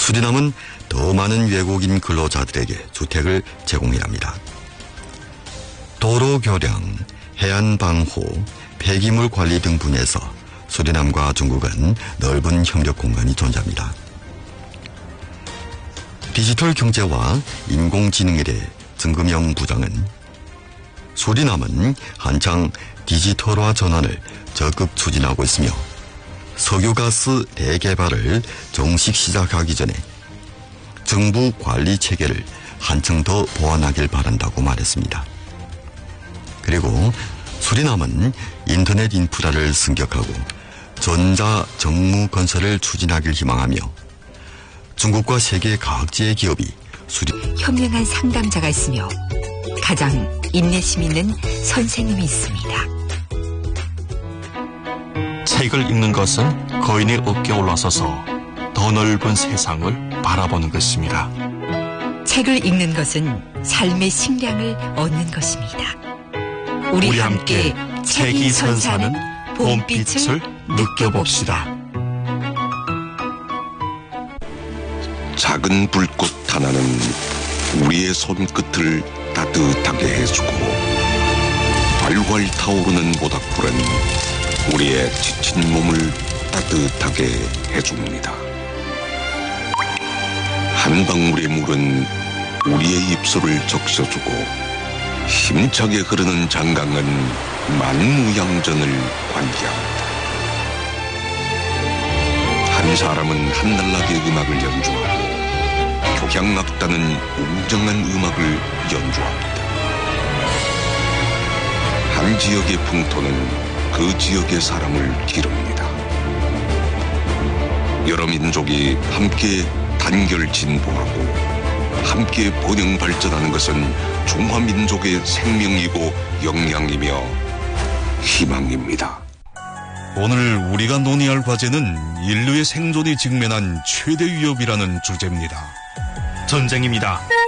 수리남은 더 많은 외국인 근로자들에게 주택을 제공해야 합니다. 도로 교량, 해안 방호, 폐기물 관리 등 분야에서 수리남과 중국은 넓은 협력 공간이 존재합니다. 디지털 경제와 인공지능에 대해曾금영 부장은 수리남은 한창 디지털화 전환을 적극 추진하고 있으며 석유가스 대개발을 정식 시작하기 전에 정부 관리 체계를 한층 더 보완하길 바란다고 말했습니다. 그리고 수리남은 인터넷 인프라를 승격하고 전자 정무 건설을 추진하길 희망하며 중국과 세계 각지의 기업이 현명한 상담자가 있으며 가장 인내심 있는 선생님이 있습니다. 책을 읽는 것은 거인의 어깨에 올라서서 더 넓은 세상을 바라보는 것입니다. 책을 읽는 것은 삶의 식량을 얻는 것입니다. 우리 함께 책이 선사하는 봄빛을 느껴봅시다. 작은 불꽃 하나는 우리의 손끝을 따뜻하게 해주고 활활 타오르는 모닥불은 우리의 지친 몸을 따뜻하게 해줍니다. 한 방울의 물은 우리의 입술을 적셔주고 힘차게 흐르는 장강은 만무양전을 관계합니다. 한 사람은 한날나게 음악을 연주하고 교향악단은 웅장한 음악을 연주합니다. 한 지역의 풍토는 그 지역의 사람을 기릅니다. 여러 민족이 함께 단결 진보하고 함께 번영 발전하는 것은 중화민족의 생명이고 역량이며 희망입니다. 오늘 우리가 논의할 과제는 인류의 생존이 직면한 최대 위협이라는 주제입니다. 전쟁입니다.